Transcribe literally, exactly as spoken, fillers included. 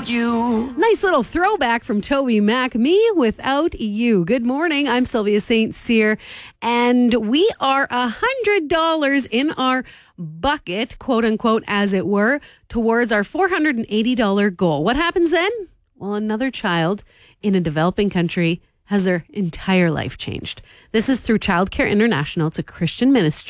without you. Nice little throwback from Toby Mac, Me Without You. Good morning. I'm Sylvia Saint Cyr, and we are one hundred dollars in our bucket, quote unquote, as it were, towards our four hundred eighty dollars goal. What happens then? Well, another child in a developing country has their entire life changed. This is through Childcare International. It's a Christian ministry.